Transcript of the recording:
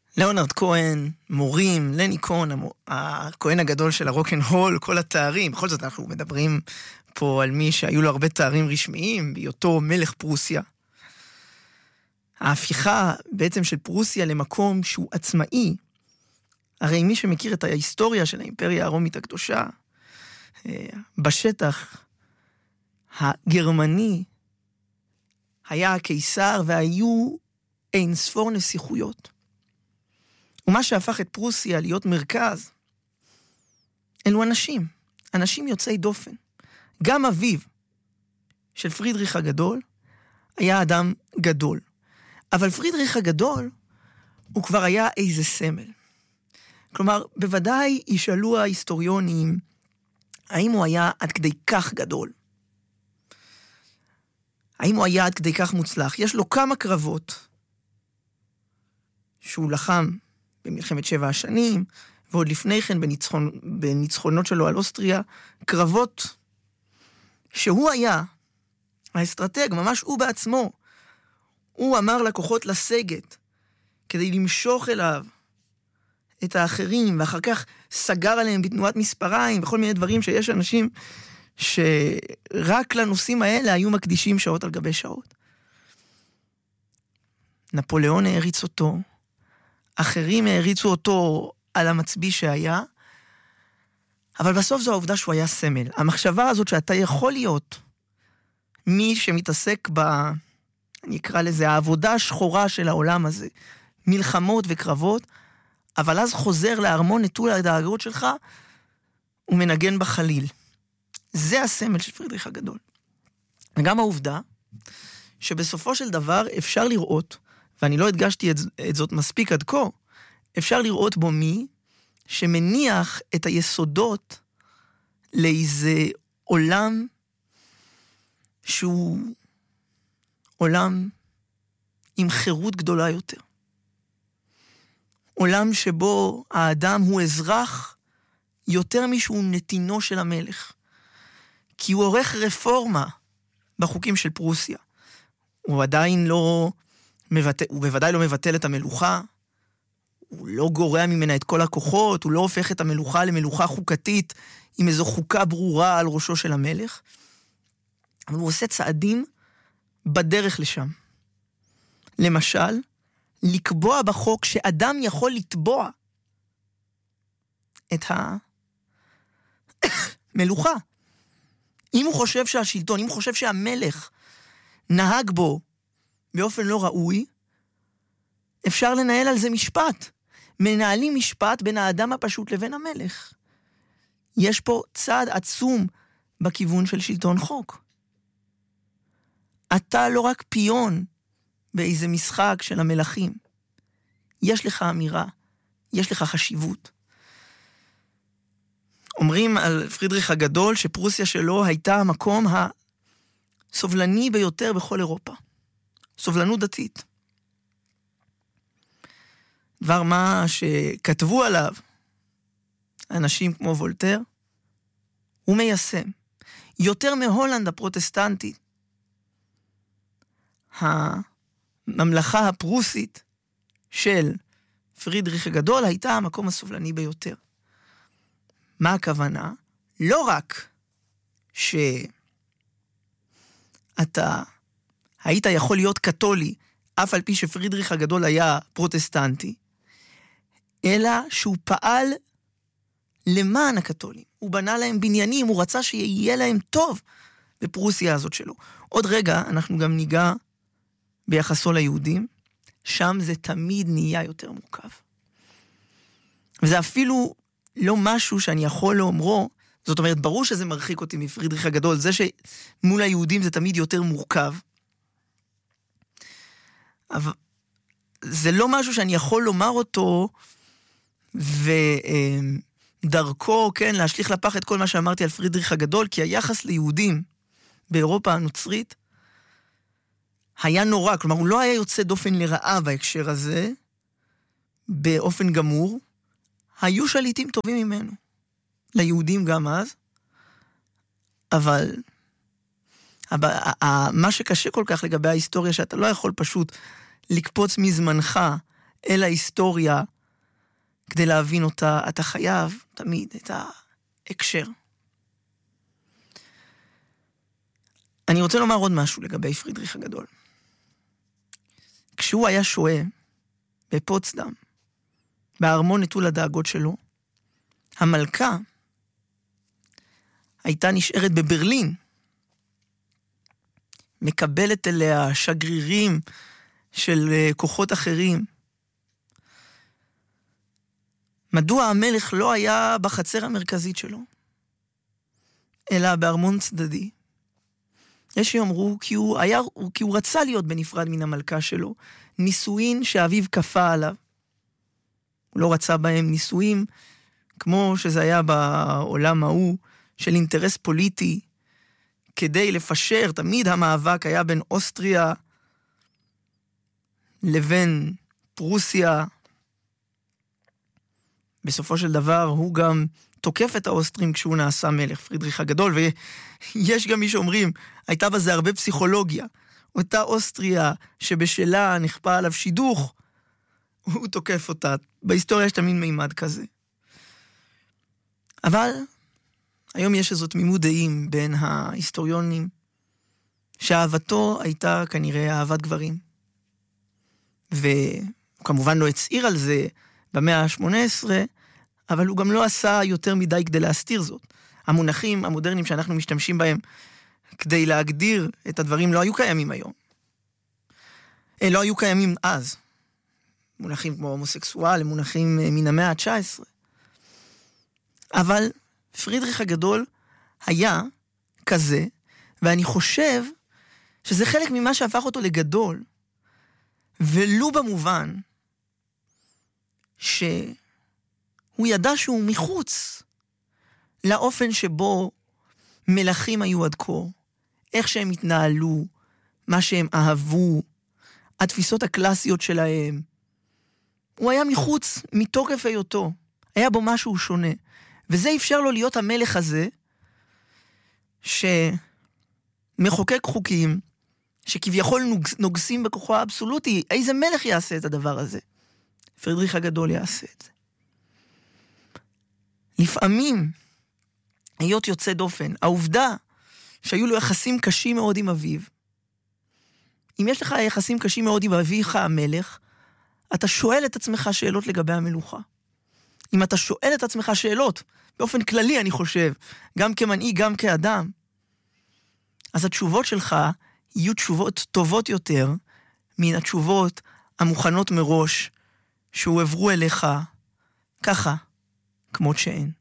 ליאונרד כהן, מורים, לני כהן, הכהן הגדול של הרוק'נ'רול, כל התארים. בכל זאת אנחנו מדברים פה על מי שהיו לו הרבה תארים רשמיים, בהיותו מלך פרוסיה. ההפיכה בעצם של פרוסיה למקום שהוא עצמאי, הרי מי שמכיר את ההיסטוריה של האימפריה הרומית הקדושה, בשטח הגרמני היה הקיסר והיו אין ספור נסיכויות. ומה שהפך את פרוסיה להיות מרכז, אלו אנשים יוצאי דופן. גם אביו של פרידריך הגדול היה אדם גדול. אבל פרידריך הגדול הוא כבר היה איזה סמל. כלומר, בוודאי ישאלו ההיסטוריונים, האם הוא היה עד כדי כך גדול? האם הוא היה עד כדי כך מוצלח? יש לו כמה קרבות שהוא לחם במלחמת 7 השנים, ועוד לפני כן בניצחונות שלו על אוסטריה, קרבות שהוא היה האסטרטג, ממש הוא בעצמו. הוא אמר לכוחות לסגת, כדי למשוך אליו את האחרים, ואחר כך סגר עליהם בתנועת מספריים, וכל מיני דברים שיש אנשים שרק לנושאים האלה היו מקדישים שעות על גבי שעות. נפוליאון העריץ אותו, אחרים העריצו אותו על המצביא שהיה, אבל בסוף זו העובדה שהוא היה סמל. המחשבה הזאת שאתה יכול להיות מי שמתעסק אני אקרא לזה, העבודה השחורה של העולם הזה, מלחמות וקרבות, אבל אז חוזר לארמון נטול הדאגות שלך, ומנגן בחליל. זה הסמל של פרידריך הגדול. וגם העובדה, שבסופו של דבר אפשר לראות, ואני לא הדגשתי את זאת מספיק עד כה, אפשר לראות בו מי שמניח את היסודות לאיזה עולם שהוא עולם עם חירות גדולה יותר. עולם שבו האדם הוא אזרח יותר משהוא נתינו של המלך. כי הוא עורך רפורמה בחוקים של פרוסיה. הוא עדיין לא מבטל, הוא בוודאי לא מבטל את המלוכה, הוא לא גורע ממנה את כל הכוחות, הוא לא הופך את המלוכה למלוכה חוקתית עם איזו חוקה ברורה על ראשו של המלך, אבל הוא עושה צעדים בדרך לשם. למשל, לקבוע בחוק שאדם יכול לתבוע את המלוכה. אם הוא חושב שהשלטון, אם הוא חושב שהמלך נהג בו באופן לא ראוי, אפשר לנהל על זה משפט. מנהלים משפט בין האדם הפשוט לבין המלך. יש פה צעד עצום בכיוון של שלטון חוק. אתה לא רק פיון באיזה משחק של המלכים. יש לך אמירה, יש לך חשיבות. אומרים על פרידריך הגדול שפרוסיה שלו הייתה המקום הסובלני ביותר בכל אירופה. סובלנות דתית. דבר מה שכתבו עליו אנשים כמו וולטר, הוא מיישם. יותר מהולנד הפרוטסטנטית, הממלכה הפרוסית של פרידריך הגדול הייתה המקום הסובלני ביותר. מה הכוונה? לא רק שאתה היית יכול להיות קתולי, אף על פי שפרידריך הגדול היה פרוטסטנטי, אלא שהוא פעל למען הקתולים. הוא בנה להם בניינים, הוא רצה שיהיה להם טוב בפרוסיה הזאת שלו. עוד רגע אנחנו גם ניגע ביחסו ליהודים, שם זה תמיד נהיה יותר מורכב. וזה אפילו לא משהו שאני יכול לאומרו, זאת אומרת, ברור שזה מרחיק אותי מפרידריך הגדול, זה שמול היהודים זה תמיד יותר מורכב, אבל זה לא משהו שאני יכול לומר אותו, ודרכו, כן, להשליך לפח את כל מה שאמרתי על פרידריך הגדול, כי היחס ליהודים באירופה הנוצרית, היה נורא, כלומר, הוא לא היה יוצא דופן לרעה בהקשר הזה, באופן גמור, היו שליטים טובים ממנו, ליהודים גם אז, אבל מה שקשה כל כך לגבי ההיסטוריה, שאתה לא יכול פשוט לקפוץ מזמנך אל ההיסטוריה כדי להבין אותה, אתה חייב תמיד את ההקשר. אני רוצה לומר עוד משהו לגבי פרידריך הגדול. כשהוא היה שוהה בפוצדם, בארמון נטול הדאגות שלו, המלכה הייתה נשארת בברלין, מקבלת אליה שגרירים של כוחות אחרים. מדוע המלך לא היה בחצר המרכזית שלו, אלא בארמון צדדי? יש שיאמרו כי הוא רצה להיות בנפרד מן המלכה שלו, נישואין שאביו כפה עליו. הוא לא רצה בהם נישואים, כמו שזה היה בעולם ההוא, של אינטרס פוליטי, כדי לפשר, תמיד המאבק היה בין אוסטריה לבין פרוסיה. בסופו של דבר הוא גם תוקף את האוסטרים כשהוא נעשה מלך, פרידריך הגדול, ויש גם מי שאומרים, הייתה בזה הרבה פסיכולוגיה. אותה אוסטריה שבשלה נכפה עליו שידוך, הוא תוקף אותה. בהיסטוריה יש תמיד מימד כזה. אבל היום יש איזו תמימות דעים בין ההיסטוריונים, שאהבתו הייתה כנראה אהבת גברים. וכמובן לא הצעיר על זה במאה ה-18, אבל הוא גם לא עשה יותר מדי כדי להסתיר זאת. המונחים המודרניים שאנחנו משתמשים בהם כדי להגדיר את הדברים לא היו קיימים היום. לא היו קיימים אז. מונחים כמו הומוסקסואל, מונחים מן המאה ה-19. אבל פרידריך הגדול היה כזה, ואני חושב שזה חלק ממה שהפך אותו לגדול, ולו במובן שהוא ידע שהוא מחוץ לאופן שבו מלכים היו עד כה, איך שהם התנהלו, מה שהם אהבו, התפיסות הקלאסיות שלהם. הוא היה מחוץ מתוקף היותו, היה בו משהו שונה, וזה אפשר לו להיות המלך הזה, שמחוקק חוקים, שכביכול נוגסים בכוחו האבסולוטי. איזה מלך יעשה את הדבר הזה? פרידריך הגדול יעשה את זה. לפעמים, היות יוצא דופן, העובדה שהיו לו יחסים קשים מאוד עם אביו, אם יש לך יחסים קשים מאוד עם אביך המלך, אתה שואל את עצמך שאלות לגבי המלוכה. אם אתה שואל את עצמך שאלות, באופן כללי אני חושב, גם כמנהיג, גם כאדם, אז התשובות שלך יהיו תשובות טובות יותר, מן התשובות המוכנות מראש, שהועברו אליך, ככה, כמות שהן.